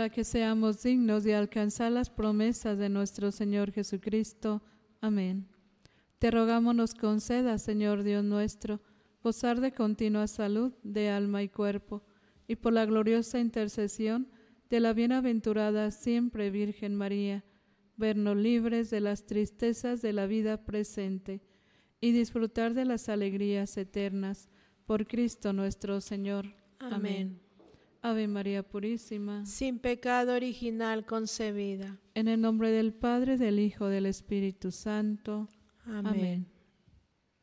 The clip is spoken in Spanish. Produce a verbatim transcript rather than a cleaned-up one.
para que seamos dignos de alcanzar las promesas de nuestro Señor Jesucristo. Amén. Te rogamos nos conceda, Señor Dios nuestro, gozar de continua salud de alma y cuerpo, y por la gloriosa intercesión de la bienaventurada siempre Virgen María, vernos libres de las tristezas de la vida presente y disfrutar de las alegrías eternas. Por Cristo nuestro Señor. Amén. Amén. Ave María Purísima, sin pecado original concebida. en el nombre del Padre, del Hijo, del Espíritu Santo. Amén. Amén.